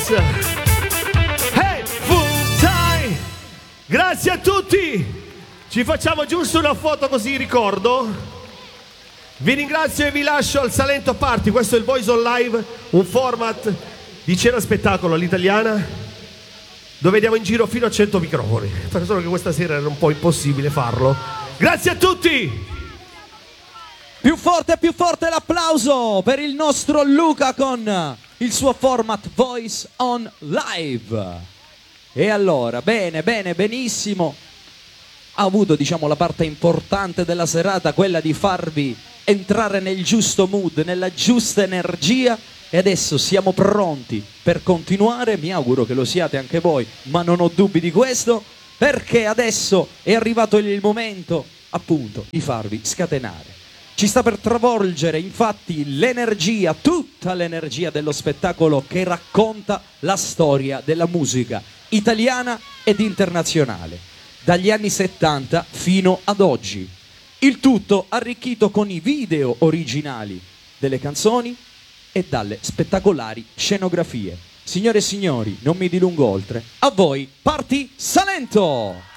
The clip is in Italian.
Voice. Hey, full time. Grazie a tutti. Ci facciamo giusto una foto così ricordo. Vi ringrazio e vi lascio al Salento Party. Questo è il Voice on Live, un format di cena spettacolo all'italiana, dove andiamo in giro fino a 100 microfoni. Solo che questa sera era un po' impossibile farlo. Grazie a tutti. Più forte l'applauso per il nostro Luca con il suo format Voice on Live. E allora, benissimo. Ha avuto, diciamo, la parte importante della serata, quella di farvi entrare nel giusto mood, nella giusta energia. E adesso siamo pronti per continuare. Mi auguro che lo siate anche voi, ma non ho dubbi di questo, perché adesso è arrivato il momento, appunto, di farvi scatenare. Ci sta per travolgere infatti l'energia, tutta l'energia dello spettacolo che racconta la storia della musica italiana ed internazionale, dagli anni 70 fino ad oggi. Il tutto arricchito con i video originali delle canzoni e dalle spettacolari scenografie. Signore e signori, non mi dilungo oltre. A voi, Party Salento!